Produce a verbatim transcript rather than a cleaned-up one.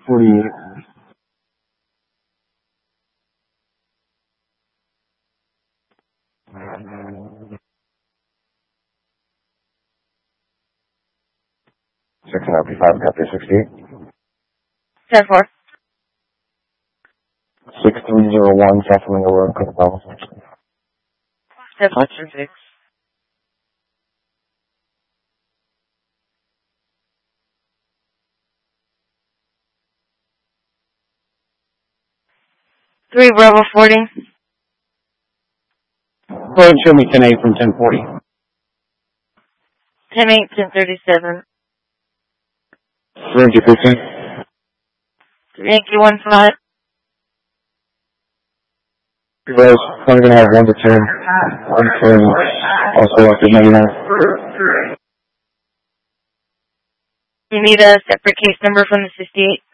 forty-eight. Six and up, five, got three sixty-eight. ten four. Six three zero one, South Flamingo Road, Cook Falls. ten four two six. Three Bravo forty. Go ahead and show me ten eight from ten forty. ten eight, ten thirty-seven. Yankee fifteen. Yankee one five. Rose, one and a half, one to ten. One ten. Also up to ninety-nine. You need a separate case number from the sixty-eight?